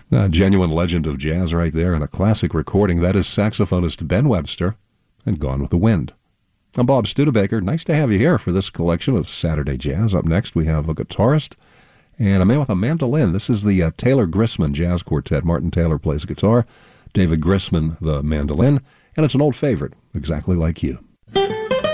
A genuine legend of jazz right there, and a classic recording. That is saxophonist Ben Webster and Gone with the Wind. I'm Bob Studebaker. Nice to have you here for this collection of Saturday Jazz. Up next, we have a guitarist and a man with a mandolin. This is the Taylor Grisman Jazz Quartet. Martin Taylor plays guitar, David Grisman the mandolin, and it's an old favorite, exactly like you.